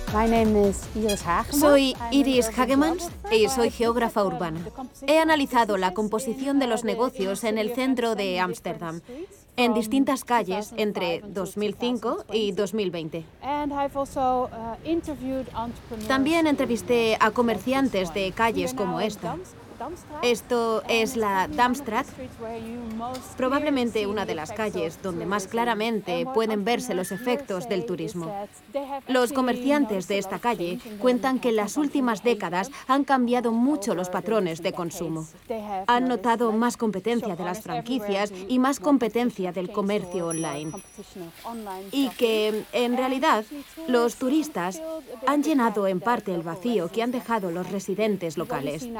Soy Iris Hagemans y soy geógrafa urbana. He analizado la composición de los negocios en el centro de Ámsterdam, en distintas calles entre 2005 y 2020. También entrevisté a comerciantes de calles como esta. Esto es la Damstraat, probablemente una de las calles donde más claramente pueden verse los efectos del turismo. Los comerciantes de esta calle cuentan que en las últimas décadas han cambiado mucho los patrones de consumo. Han notado más competencia de las franquicias y más competencia del comercio online. Y que, en realidad, los turistas han llenado en parte el vacío que han dejado los residentes locales.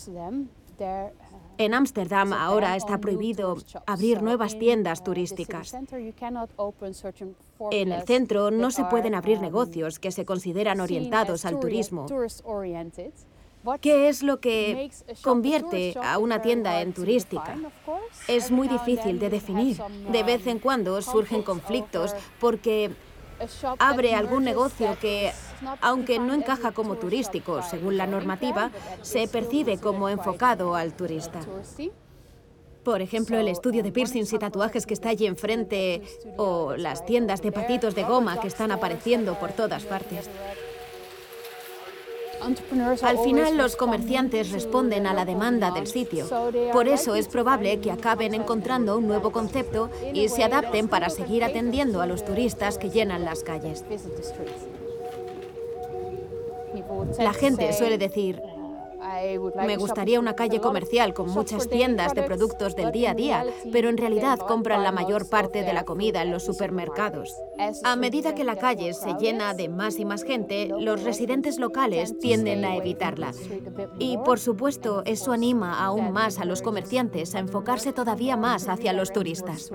En Ámsterdam ahora está prohibido abrir nuevas tiendas turísticas. En el centro no se pueden abrir negocios que se consideran orientados al turismo. ¿Qué es lo que convierte a una tienda en turística? Es muy difícil de definir. De vez en cuando surgen conflictos porque abre algún negocio que, aunque no encaja como turístico según la normativa, se percibe como enfocado al turista. Por ejemplo, el estudio de piercings y tatuajes que está allí enfrente, o las tiendas de patitos de goma que están apareciendo por todas partes. Al final, los comerciantes responden a la demanda del sitio. Por eso es probable que acaben encontrando un nuevo concepto y se adapten para seguir atendiendo a los turistas que llenan las calles. La gente suele decir: me gustaría una calle comercial con muchas tiendas de productos del día a día, pero en realidad compran la mayor parte de la comida en los supermercados. A medida que la calle se llena de más y más gente, los residentes locales tienden a evitarla. Y, por supuesto, eso anima aún más a los comerciantes a enfocarse todavía más hacia los turistas.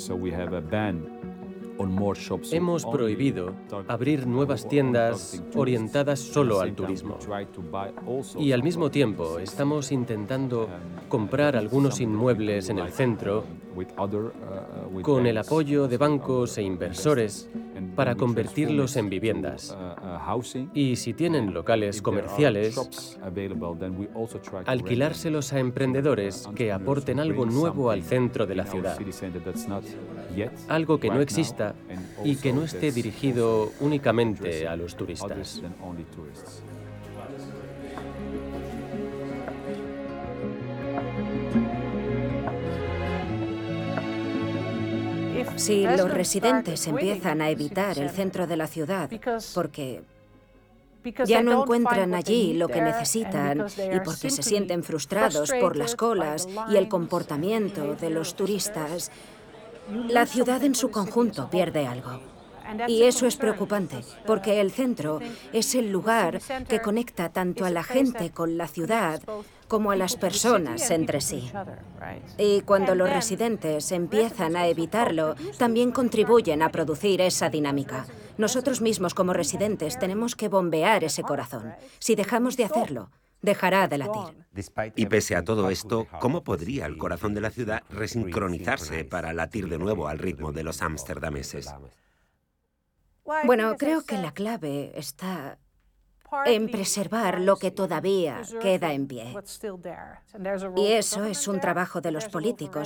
Hemos prohibido abrir nuevas tiendas orientadas solo al turismo. Y al mismo tiempo estamos intentando comprar algunos inmuebles en el centro con el apoyo de bancos e inversores para convertirlos en viviendas. Y si tienen locales comerciales, alquilárselos a emprendedores que aporten algo nuevo al centro de la ciudad. Algo que no exista y que no esté dirigido únicamente a los turistas. Si los residentes empiezan a evitar el centro de la ciudad porque ya no encuentran allí lo que necesitan y porque se sienten frustrados por las colas y el comportamiento de los turistas, la ciudad en su conjunto pierde algo. Y eso es preocupante, porque el centro es el lugar que conecta tanto a la gente con la ciudad como a las personas entre sí. Y cuando los residentes empiezan a evitarlo, también contribuyen a producir esa dinámica. Nosotros mismos como residentes tenemos que bombear ese corazón. Si dejamos de hacerlo, dejará de latir. Y pese a todo esto, ¿cómo podría el corazón de la ciudad resincronizarse para latir de nuevo al ritmo de los amsterdameses? Bueno, creo que la clave está en preservar lo que todavía queda en pie. Y eso es un trabajo de los políticos.